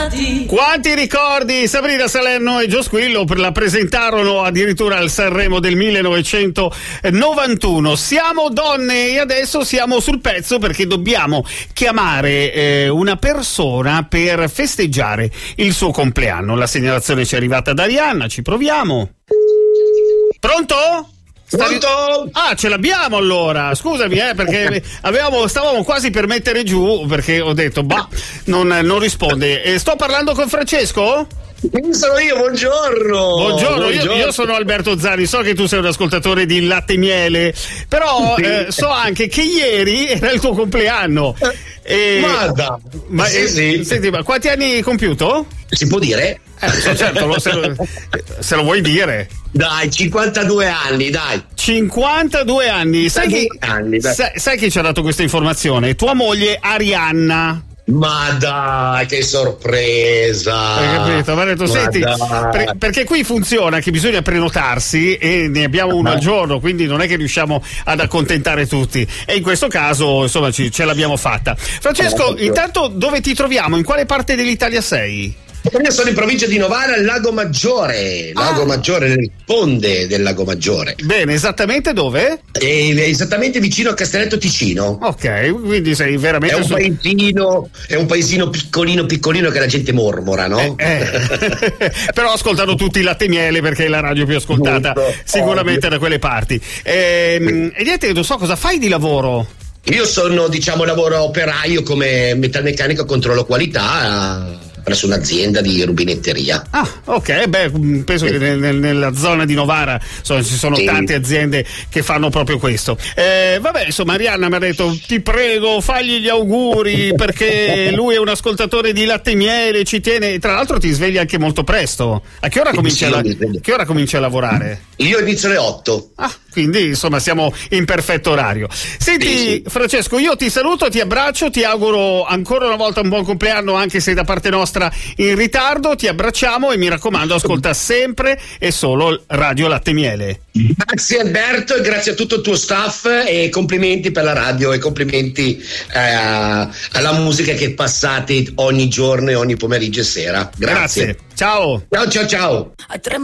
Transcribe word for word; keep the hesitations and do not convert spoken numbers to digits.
Quanti ricordi! Sabrina Salerno e Gio Squillo la presentarono addirittura al Sanremo del millenovecentonovantuno. Siamo donne e adesso siamo sul pezzo perché dobbiamo chiamare eh, una persona per festeggiare il suo compleanno. La segnalazione ci è arrivata da Arianna, ci proviamo. Pronto? Pronto? Ah, ce l'abbiamo allora. Scusami, eh, perché avevamo, stavamo quasi per mettere giù perché ho detto, bah, non, non risponde. E sto parlando con Francesco? Sono io, buongiorno. Buongiorno, buongiorno. Io, io sono Alberto Zani, so che tu sei un ascoltatore di Latte e Miele, però sì. eh, so anche che ieri era il tuo compleanno. E, Guarda, ma, sì, eh, sì. Senti, ma quanti anni hai compiuto? Si può dire? Eh, so, certo, lo, se, lo, se lo vuoi dire. Dai, cinquantadue anni, dai. cinquantadue anni. Sai chi, anni, dai. sai, sai chi ci ha dato questa informazione? Tua moglie Arianna. Ma dai, che sorpresa! Hai capito? Mi ha detto, senti, per, perché qui funziona che bisogna prenotarsi e ne abbiamo uno al giorno, quindi non è che riusciamo ad accontentare tutti. E in questo caso, insomma, ci, ce l'abbiamo fatta. Francesco, intanto dove ti troviamo? In quale parte dell'Italia sei? Io sono in provincia di Novara, al Lago Maggiore, Lago ah. Maggiore, nel ponte del Lago Maggiore. Bene, esattamente dove? E esattamente vicino a Castelletto Ticino. Ok, quindi sei veramente... È un su... paesino, è un paesino piccolino piccolino che la gente mormora, no? Eh, eh. Però ascoltano tutti il Latte e Miele perché è la radio più ascoltata Molto, sicuramente ovvio. Da quelle parti. E, e niente, non so cosa fai di lavoro? Io sono, diciamo, lavoro operaio come metalmeccanico, controllo qualità presso un'azienda di rubinetteria. Ah, ok, beh, penso sì. che nel, nella zona di Novara insomma, ci sono sì. tante aziende che fanno proprio questo. Eh, vabbè, insomma, Arianna mi ha detto, ti prego, fagli gli auguri perché lui è un ascoltatore di Latte e Miele, ci tiene, tra l'altro ti svegli anche molto presto. A che ora cominci, sì, a, che ora cominci a lavorare? Io inizio alle otto. Ah, quindi insomma siamo in perfetto orario. Senti, sì, sì. Francesco, io ti saluto, ti abbraccio, ti auguro ancora una volta un buon compleanno anche se da parte nostra in ritardo, ti abbracciamo e mi raccomando ascolta sempre e solo Radio Latte e Miele. Grazie Alberto e grazie a tutto il tuo staff e complimenti per la radio e complimenti eh, alla musica che passate ogni giorno e ogni pomeriggio e sera. Grazie. Grazie. Ciao. Ciao ciao ciao.